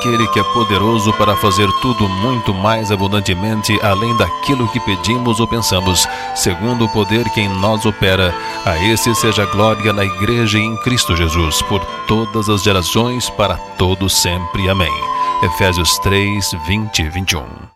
aquele que é poderoso para fazer tudo muito mais abundantemente além daquilo que pedimos ou pensamos, segundo o poder que em nós opera. A esse seja a glória na Igreja e em Cristo Jesus, por todas as gerações, para todos sempre. Amém. Efésios 3, 20 e 21.